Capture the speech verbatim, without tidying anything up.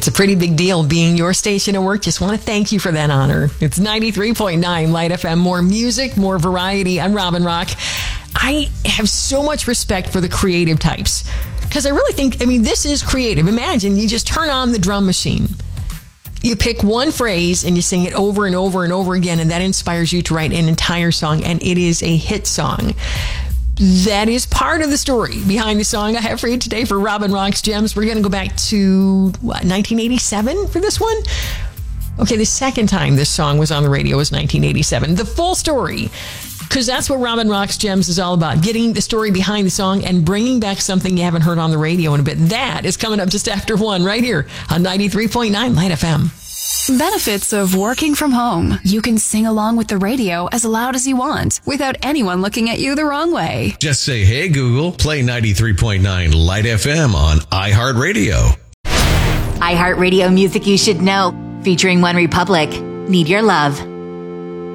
It's a pretty big deal being your station at work. Just want to thank you for that honor. It's ninety-three point nine Light F M. More music, more variety. I'm Robin Rock. I have so much respect for the creative types because I really think, I mean, this is creative. Imagine you just turn on the drum machine. You pick one phrase and you sing it over and over and over again, and that inspires you to write an entire song, and it is a hit song. That is part of the story behind the song I have for you today for Robin Rock's Gems. We're going to go back to, what, nineteen eighty-seven for this one? Okay, the second time this song was on the radio was nineteen eighty-seven. The full story, because that's what Robin Rock's Gems is all about, getting the story behind the song and bringing back something you haven't heard on the radio in a bit. That is coming up just after one right here on ninety-three point nine Light F M. Benefits of working from home. You can sing along with the radio as loud as you want without anyone looking at you the wrong way. Just say, hey, Google, play ninety-three point nine Light F M on iHeartRadio. iHeartRadio music you should know, featuring One Republic. Need Your Love.